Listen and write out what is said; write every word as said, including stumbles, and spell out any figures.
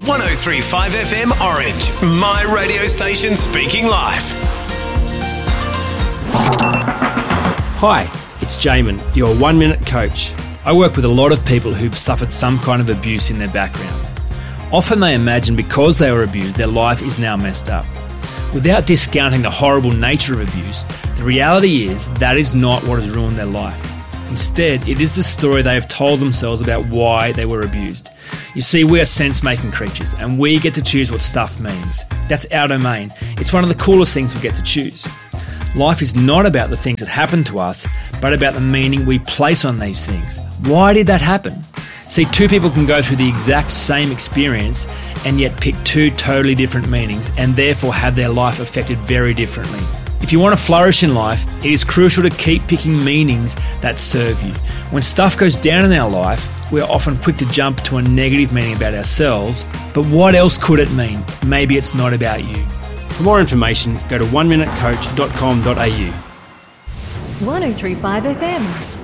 one oh three point five F M Orange, my radio station speaking life. Hi, it's Jamin, your one-minute coach. I work with a lot of people who've suffered some kind of abuse in their background. Often they imagine because they were abused, their life is now messed up. Without discounting the horrible nature of abuse, the reality is that is not what has ruined their life. Instead, it is the story they have told themselves about why they were abused. You see, we are sense-making creatures, and we get to choose what stuff means. That's our domain. It's one of the coolest things we get to choose. Life is not about the things that happen to us, but about the meaning we place on these things. Why did that happen? See, two people can go through the exact same experience and yet pick two totally different meanings and therefore have their life affected very differently. If you want to flourish in life, it is crucial to keep picking meanings that serve you. When stuff goes down in our life, we are often quick to jump to a negative meaning about ourselves, but what else could it mean? Maybe it's not about you. For more information, go to one minute coach dot com dot a u. one oh three point five F M